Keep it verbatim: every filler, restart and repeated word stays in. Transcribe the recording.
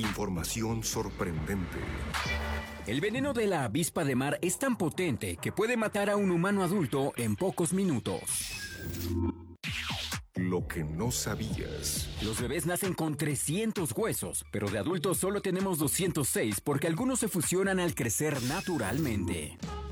Información sorprendente. El veneno de la avispa de mar es tan potente que puede matar a un humano adulto en pocos minutos. Lo que no sabías. Los bebés nacen con trescientos huesos, pero de adultos solo tenemos doscientos seis porque algunos se fusionan al crecer naturalmente.